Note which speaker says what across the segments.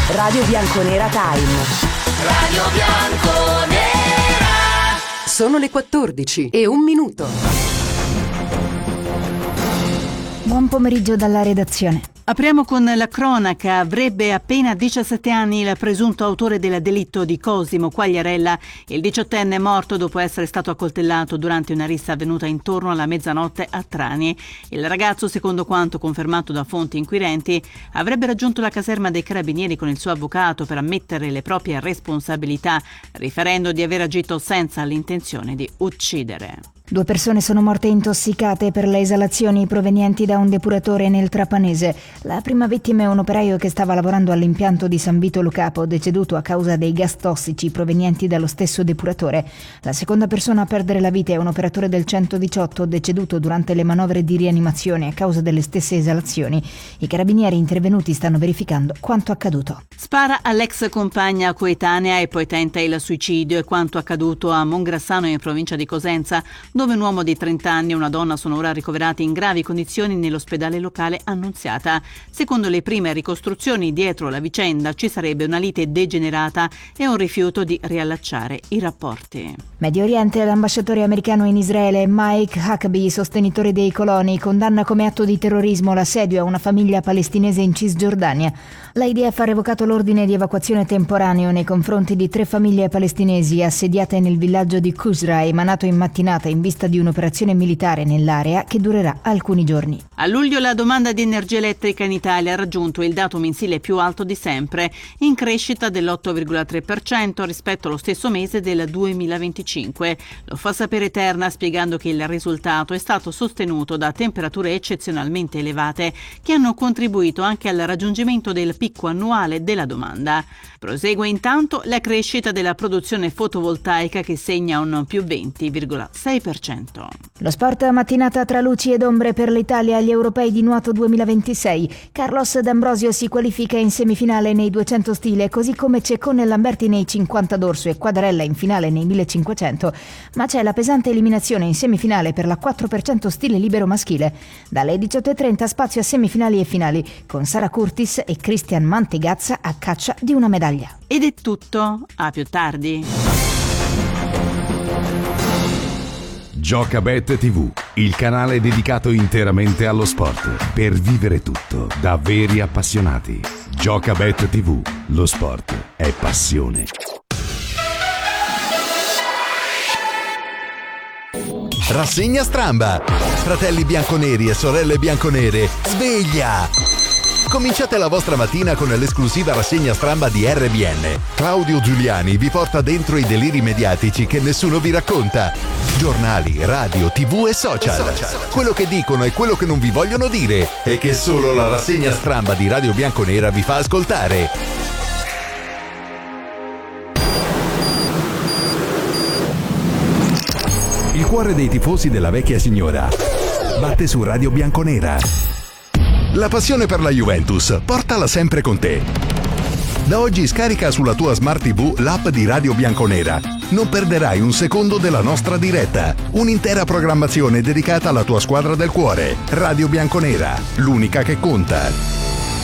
Speaker 1: Radio Bianconera Time.
Speaker 2: Radio Bianconera.
Speaker 1: Sono le 14:01.
Speaker 3: Buon pomeriggio dalla redazione.
Speaker 4: Apriamo con la cronaca. Avrebbe appena 17 anni il presunto autore del delitto di Cosimo Quagliarella. Il 18enne è morto dopo essere stato accoltellato durante una rissa avvenuta intorno alla mezzanotte a Trani. Il ragazzo, secondo quanto confermato da fonti inquirenti, avrebbe raggiunto la caserma dei carabinieri con il suo avvocato per ammettere le proprie responsabilità, riferendo di aver agito senza l'intenzione di uccidere.
Speaker 3: 2 persone sono morte intossicate per le esalazioni provenienti da un depuratore nel Trapanese. La prima vittima è un operaio che stava lavorando all'impianto di San Vito Lo Capo, deceduto a causa dei gas tossici provenienti dallo stesso depuratore. La seconda persona a perdere la vita è un operatore del 118, deceduto durante le manovre di rianimazione a causa delle stesse esalazioni. I carabinieri intervenuti stanno verificando quanto accaduto.
Speaker 4: Spara all'ex compagna coetanea e poi tenta il suicidio. È quanto accaduto a Mongrassano in provincia di Cosenza, dove un uomo di 30 anni e una donna sono ora ricoverati in gravi condizioni nell'ospedale locale Annunziata. Secondo le prime ricostruzioni, dietro la vicenda ci sarebbe una lite degenerata e un rifiuto di riallacciare i rapporti.
Speaker 3: Medio Oriente, l'ambasciatore americano in Israele Mike Huckabee, sostenitore dei coloni, condanna come atto di terrorismo l'assedio a una famiglia palestinese in Cisgiordania. L'IDF ha revocato l'ordine di evacuazione temporaneo nei confronti di 3 famiglie palestinesi assediate nel villaggio di Qusra, emanato in mattinata in vista di un'operazione militare nell'area che durerà alcuni giorni.
Speaker 4: A luglio la domanda di energia elettrica in Italia ha raggiunto il dato mensile più alto di sempre, in crescita dell'8,3% rispetto allo stesso mese del 2025. Lo fa sapere Terna, spiegando che il risultato è stato sostenuto da temperature eccezionalmente elevate che hanno contribuito anche al raggiungimento del picco annuale della domanda. Prosegue intanto la crescita della produzione fotovoltaica che segna un più 20,6%.
Speaker 3: Lo sport, mattinata tra luci ed ombre per l'Italia agli Europei di nuoto 2026. Carlos D'Ambrosio si qualifica in semifinale nei 200 stile, così come Ceccone e Lamberti nei 50 dorso e Quadarella in finale nei 1500. Ma c'è la pesante eliminazione in semifinale per la 4% stile libero maschile. Dalle 18:30 spazio a semifinali e finali, con Sara Curtis e Christian Mantegazza a caccia di una medaglia.
Speaker 4: Ed è tutto, a più tardi.
Speaker 5: Giocabet TV, il canale dedicato interamente allo sport, per vivere tutto da veri appassionati. Giocabet TV, lo sport è passione.
Speaker 6: Rassegna Stramba. Fratelli bianconeri e sorelle bianconere, sveglia! Cominciate la vostra mattina con l'esclusiva rassegna stramba di RBN. Claudio Giuliani vi porta dentro i deliri mediatici che nessuno vi racconta. Giornali, radio, TV e social. Quello che dicono e quello che non vi vogliono dire e che solo la rassegna stramba di Radio Bianconera vi fa ascoltare.
Speaker 5: Il cuore dei tifosi della vecchia signora batte su Radio Bianconera.
Speaker 6: La passione per la Juventus, portala sempre con te. Da oggi scarica sulla tua Smart TV l'app di Radio Bianconera. Non perderai un secondo della nostra diretta. Un'intera programmazione dedicata alla tua squadra del cuore. Radio Bianconera, l'unica che conta.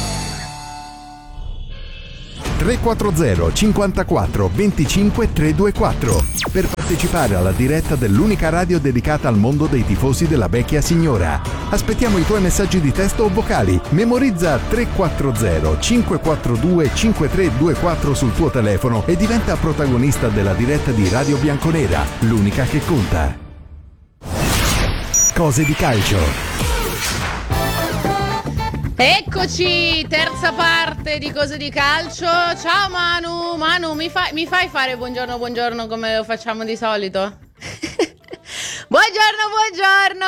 Speaker 5: 340 54 25 324 per partecipare alla diretta dell'unica radio dedicata al mondo dei tifosi della vecchia signora. Aspettiamo i tuoi messaggi di testo o vocali. Memorizza 340 542 5324 sul tuo telefono e diventa protagonista della diretta di Radio Bianconera, l'unica che conta. Cose di calcio.
Speaker 7: Eccoci, terza parte di Cose di Calcio. Ciao Manu, mi fai fare buongiorno come lo facciamo di solito? Buongiorno!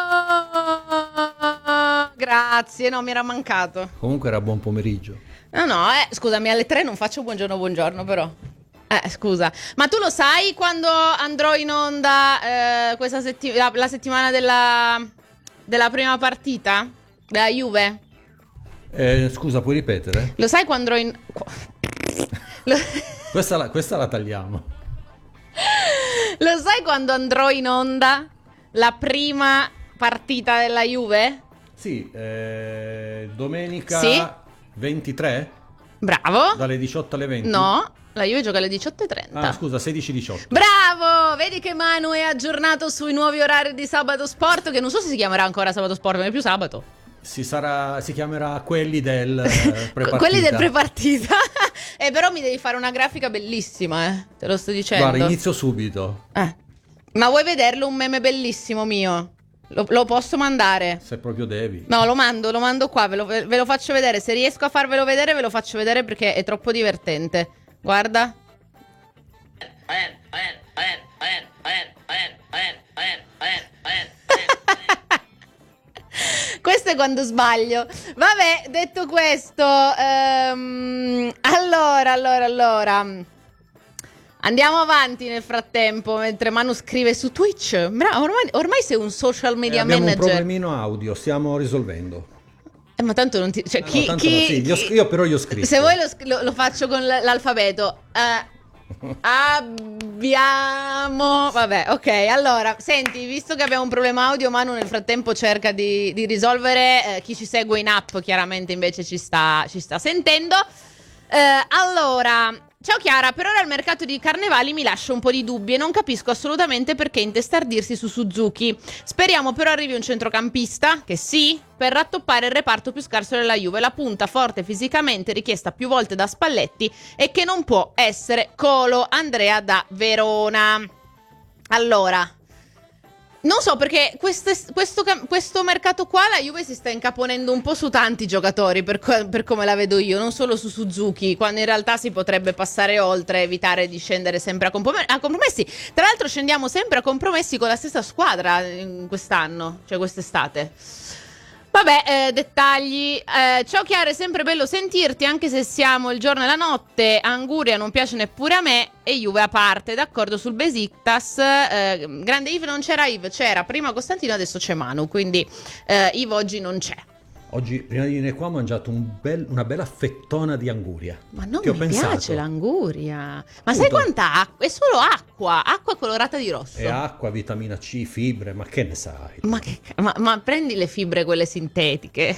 Speaker 7: Grazie, no, mi era mancato.
Speaker 8: Comunque era buon pomeriggio.
Speaker 7: No, scusami, alle 3 non faccio buongiorno però. Scusa, ma tu lo sai quando andrò in onda questa la settimana della prima partita? Della Juve?
Speaker 8: Scusa, puoi ripetere?
Speaker 7: Lo sai quando andrò in...
Speaker 8: Questa la tagliamo.
Speaker 7: Lo sai quando andrò in onda la prima partita della Juve?
Speaker 8: Sì, domenica
Speaker 7: Sì?
Speaker 8: 23?
Speaker 7: Bravo.
Speaker 8: Dalle 18 alle 20?
Speaker 7: No, la Juve gioca alle 18:30.
Speaker 8: Ah, scusa, 16-18.
Speaker 7: Bravo! Vedi che Manu è aggiornato sui nuovi orari di Sabato Sport, che non so se si chiamerà ancora Sabato Sport, ma è più sabato.
Speaker 8: Si chiamerà quelli del prepartita.
Speaker 7: Quelli del prepartita. Però mi devi fare una grafica bellissima, te lo sto dicendo.
Speaker 8: Guarda, inizio subito.
Speaker 7: Ma vuoi vederlo un meme bellissimo mio? Lo posso mandare?
Speaker 8: Se proprio devi.
Speaker 7: No, lo mando qua, ve lo faccio vedere. Se riesco a farvelo vedere, ve lo faccio vedere perché è troppo divertente. Guarda. Questo è quando sbaglio. Vabbè, detto questo, allora. Andiamo avanti nel frattempo, mentre Manu scrive su Twitch. Bravo, ormai sei un social media
Speaker 8: abbiamo
Speaker 7: manager.
Speaker 8: un problemino audio, stiamo risolvendo.
Speaker 7: Ma tanto non ti... Cioè,
Speaker 8: Io però io scrivo.
Speaker 7: Se vuoi lo faccio con l'alfabeto. Abbiamo... Vabbè, ok, allora, senti, visto che abbiamo un problema audio, Manu nel frattempo cerca di risolvere. Chi ci segue in app chiaramente invece ci sta sentendo. Allora... Ciao Chiara, per ora il mercato di carnevali mi lascia un po' di dubbi e non capisco assolutamente perché intestardirsi su Suzuki. Speriamo però arrivi un centrocampista, che sì, per rattoppare il reparto più scarso della Juve, la punta forte fisicamente richiesta più volte da Spalletti e che non può essere Colo. Andrea da Verona. Allora... Non so perché questo mercato qua la Juve si sta incaponendo un po' su tanti giocatori per come la vedo io, non solo su Suzuki, quando in realtà si potrebbe passare oltre, evitare di scendere sempre a compromessi. Tra l'altro scendiamo sempre a compromessi con la stessa squadra quest'anno, cioè quest'estate. Vabbè, dettagli. Ciao Chiara, è sempre bello sentirti, anche se siamo il giorno e la notte. Anguria non piace neppure a me e Juve a parte. D'accordo sul Besiktas. Grande Yves, non c'era Yves, c'era prima Costantino, adesso c'è Manu, quindi Yves oggi non c'è.
Speaker 8: Oggi, prima di venire qua, ho mangiato una bella fettona di anguria.
Speaker 7: Ma non mi piace l'anguria. Ma sai quanta acqua? È solo acqua colorata di rosso.
Speaker 8: È acqua, vitamina C, fibre, ma che ne sai?
Speaker 7: Ma prendi le fibre quelle sintetiche.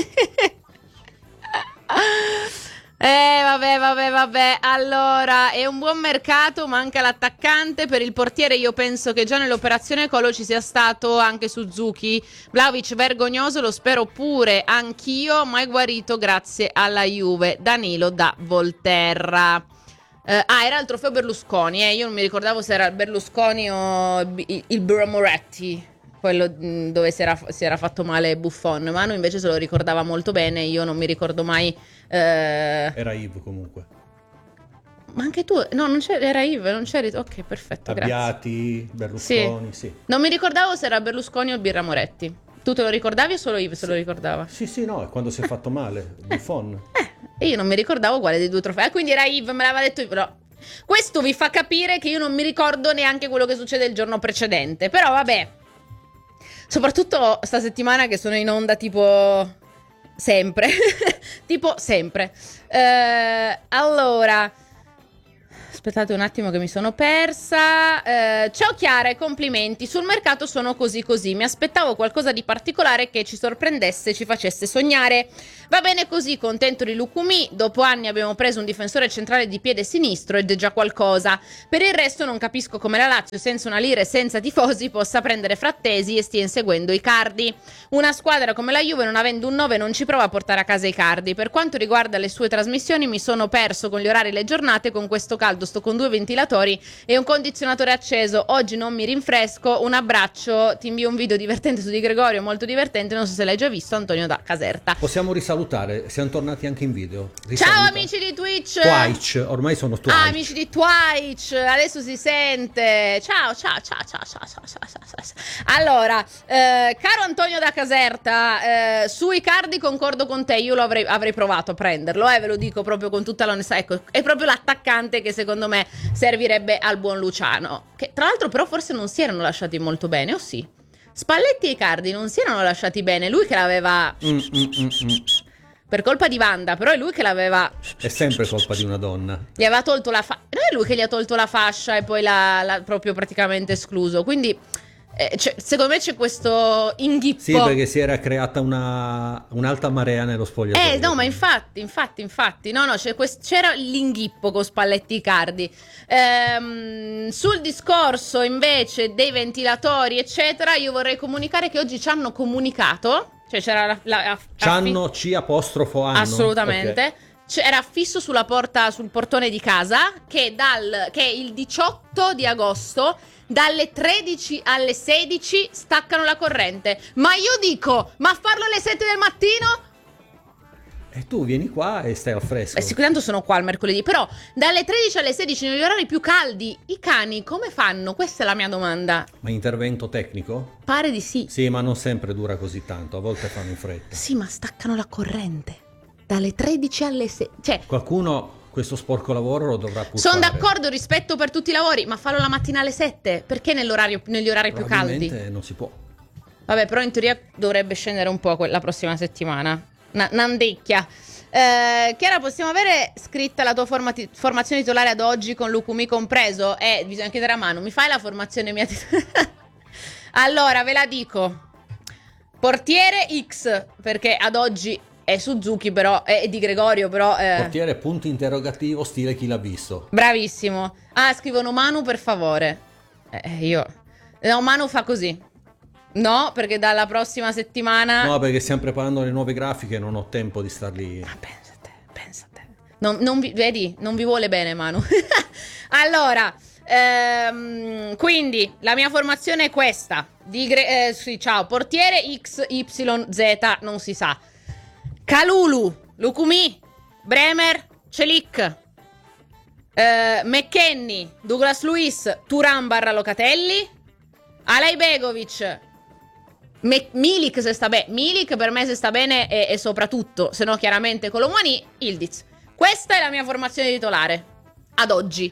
Speaker 7: Vabbè. Allora, è un buon mercato, manca l'attaccante. Per il portiere io penso che già nell'operazione Colo ci sia stato anche Suzuki. Vlahovic vergognoso, lo spero pure anch'io, ma è guarito grazie alla Juve. Danilo da Volterra. Era il trofeo Berlusconi, io non mi ricordavo se era il Berlusconi o il Moretti, quello dove si era fatto male Buffon. Manu invece se lo ricordava molto bene, io non mi ricordo mai.
Speaker 8: Era Yves comunque.
Speaker 7: Ma anche tu? No, non c'era, era Yves, non c'eri. Ok, perfetto,
Speaker 8: Abbiati, Berlusconi, sì.
Speaker 7: Non mi ricordavo se era Berlusconi o Birra Moretti. Tu te lo ricordavi o solo Yves se lo ricordava?
Speaker 8: Sì, no, è quando si è fatto male Buffon.
Speaker 7: E io non mi ricordavo quale dei due trofei. Quindi era Yves, me l'aveva detto Yves. No. Questo vi fa capire che io non mi ricordo neanche quello che succede il giorno precedente. Però vabbè. Soprattutto sta settimana che sono in onda tipo sempre. Tipo sempre. Allora, aspettate un attimo che mi sono persa. Ciao Chiara e complimenti. Sul mercato sono così. Mi aspettavo qualcosa di particolare che ci sorprendesse, ci facesse sognare. Va bene così, contento di Lukumi. Dopo anni abbiamo preso un difensore centrale di piede sinistro ed è già qualcosa. Per il resto non capisco come la Lazio, senza una lira e senza tifosi, possa prendere Frattesi e stia inseguendo Icardi. Una squadra come la Juve, non avendo un 9, non ci prova a portare a casa Icardi. Per quanto riguarda le sue trasmissioni, mi sono perso con gli orari e le giornate. Con questo caldo sto con 2 ventilatori e un condizionatore acceso. Oggi non mi rinfresco. Un abbraccio, ti invio un video divertente su Di Gregorio, molto divertente, non so se l'hai già visto. Antonio da Caserta.
Speaker 8: Possiamo risalutare, siamo tornati anche in video.
Speaker 7: Ciao amici di Twitch.
Speaker 8: Ormai sono Twitch.
Speaker 7: Amici di Twitch, adesso si sente. Ciao. Allora, caro Antonio da Caserta, su Icardi concordo con te, io avrei provato a prenderlo, ve lo dico proprio con tutta l'onestà. Ecco, è proprio l'attaccante che secondo me servirebbe al buon Luciano, che tra l'altro però forse non si erano lasciati molto bene, o sì? Spalletti e Icardi non si erano lasciati bene, lui che l'aveva per colpa di Wanda, però è lui che l'aveva.
Speaker 8: È sempre colpa di una donna.
Speaker 7: Gli aveva tolto la fascia. Non è lui che gli ha tolto la fascia e poi l'ha proprio praticamente escluso. Quindi secondo me c'è questo inghippo.
Speaker 8: Sì, perché si era creata un'alta marea nello spogliatoio.
Speaker 7: No, ma infatti. No, c'era l'inghippo con Spalletti Icardi. Sul discorso invece dei ventilatori, eccetera, io vorrei comunicare che oggi ci hanno comunicato, cioè c'era
Speaker 8: C''anno.
Speaker 7: Assolutamente.
Speaker 8: Okay.
Speaker 7: Era affisso sulla porta, sul portone di casa, che il 18 di agosto dalle 13 alle 16 staccano la corrente. Ma io dico, ma farlo alle 7 del mattino?
Speaker 8: E tu vieni qua e stai al fresco.
Speaker 7: Sicuramente sono qua il mercoledì, però dalle 13 alle 16 negli orari più caldi, i cani come fanno? Questa è la mia domanda.
Speaker 8: Ma intervento tecnico?
Speaker 7: Pare di sì.
Speaker 8: Sì, ma non sempre dura così tanto, a volte fanno in fretta.
Speaker 7: Sì, ma staccano la corrente dalle 13 alle 16. Cioè,
Speaker 8: qualcuno questo sporco lavoro lo dovrà pur
Speaker 7: sono
Speaker 8: fare.
Speaker 7: d'accordo, rispetto per tutti i lavori, ma fallo la mattina alle 7. Perché negli orari più caldi?
Speaker 8: Non si può.
Speaker 7: Vabbè, però in teoria dovrebbe scendere un po' la prossima settimana. Nandecchia. Chiara, possiamo avere scritta la tua formazione titolare ad oggi con Lucumi compreso? Bisogna chiedere a Manu. Mi fai la formazione mia titolare? Allora, ve la dico. Portiere X, perché ad oggi è Suzuki, però è di Gregorio, però
Speaker 8: Portiere punto interrogativo stile chi l'ha visto.
Speaker 7: Bravissimo. Scrivono Manu per favore. No, Manu fa così. No, perché dalla prossima settimana.
Speaker 8: No, perché stiamo preparando le nuove grafiche e non ho tempo di star lì.
Speaker 7: Ma pensa te. Vedi, non vi vuole bene Manu. Allora, quindi la mia formazione è questa. Sì, ciao, portiere XYZ, non si sa. Kalulu, Lucumi, Bremer, Celic, McKennie, Douglas Luiz, Turan / Locatelli, Alajbegovic, Milik se sta bene. Milik per me se sta bene e soprattutto, se no chiaramente Colomani, Ildiz. Questa è la mia formazione titolare ad oggi.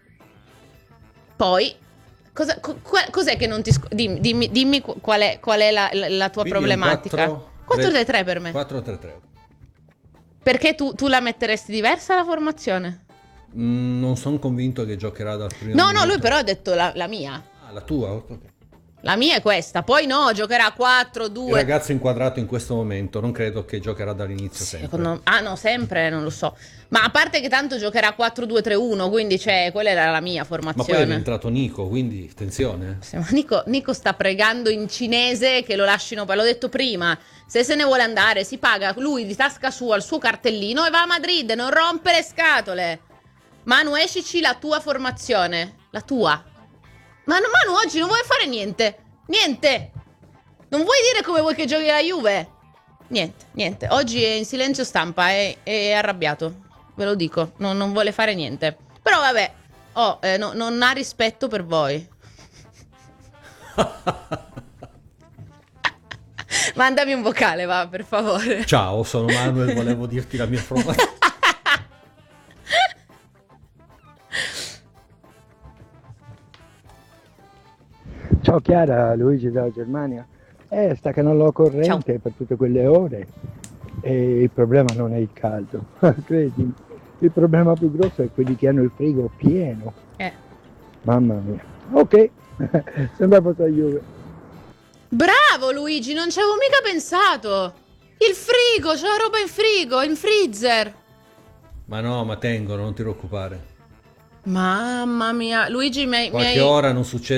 Speaker 7: Poi cos'è che non ti dimmi qual è la tua problematica. 4-3-3 per me.
Speaker 8: 4-3-3.
Speaker 7: Perché tu la metteresti diversa la formazione?
Speaker 8: Non sono convinto che giocherà dal primo
Speaker 7: No,
Speaker 8: minuto.
Speaker 7: lui però ha detto la mia.
Speaker 8: La tua? Okay.
Speaker 7: La mia è questa, poi no, giocherà 4-2.
Speaker 8: Il ragazzo inquadrato in questo momento non credo che giocherà dall'inizio sempre.
Speaker 7: No, sempre, non lo so. Ma a parte che tanto giocherà 4-2-3-1, quindi quella era la mia formazione.
Speaker 8: Ma poi è entrato Nico, quindi attenzione.
Speaker 7: Sì, ma Nico sta pregando in cinese che lo lasciino, l'ho detto prima, se ne vuole andare si paga lui di tasca sua il suo cartellino e va a Madrid, non rompe le scatole. Manu, escici la tua formazione, la tua. Ma Manu oggi non vuoi fare niente. Non vuoi dire come vuoi che giochi la Juve? Niente. Oggi è in silenzio stampa, è arrabbiato. Ve lo dico, non vuole fare niente. Però vabbè, non ha rispetto per voi. Mandami un vocale, va, per favore.
Speaker 8: Ciao, sono Manuel, volevo dirti la mia formazione.
Speaker 9: Ciao Chiara, Luigi dalla Germania. Staccano la corrente per tutte quelle ore e il problema non è il caldo, credimi. Il problema più grosso è quelli che hanno il frigo pieno. Mamma mia. Ok, sembra fosse Juve.
Speaker 7: Bravo Luigi, non ci avevo mica pensato. Il frigo, c'è la roba in frigo, in freezer.
Speaker 8: Ma no, ma tengono, non ti preoccupare.
Speaker 7: Mamma mia, Luigi mi hai...
Speaker 8: Qualche ora non succede